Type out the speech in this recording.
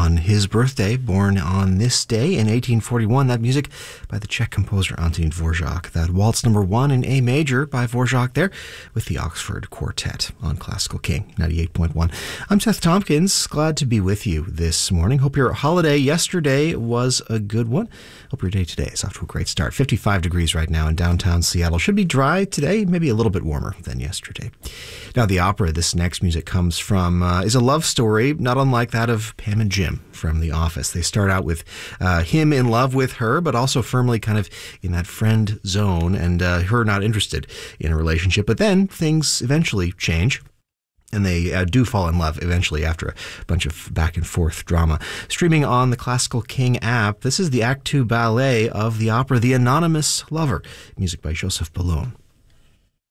on his birthday, born on this day in 1841. That music by the Czech composer Antonín Dvořák. That Waltz number 1 in A major by Dvořák there with the Oxford Quartet on Classical King 98.1. I'm Seth Tompkins. Glad to be with you this morning. Hope your holiday yesterday was a good one. Hope your day today is off to a great start. 55 degrees right now in downtown Seattle. Should be dry today, maybe a little bit warmer than yesterday. Now, the opera this next music comes from is a love story, not unlike that of Pam and Jim from The Office. They start out with him in love with her, but also firmly kind of in that friend zone, and her not interested in a relationship. But then things eventually change. And they do fall in love eventually after a bunch of back and forth drama. Streaming on the Classical King app, this is the Act 2 ballet of the opera The Anonymous Lover, music by Joseph Boulogne.